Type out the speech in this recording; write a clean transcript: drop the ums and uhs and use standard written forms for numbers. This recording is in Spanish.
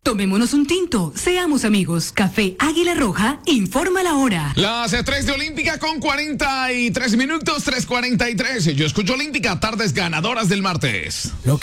Tomémonos un tinto, seamos amigos. Café Águila Roja, informa la hora. Las 3 de Olímpica con 43 minutos, 3:43. Yo escucho Olímpica, tardes ganadoras del martes.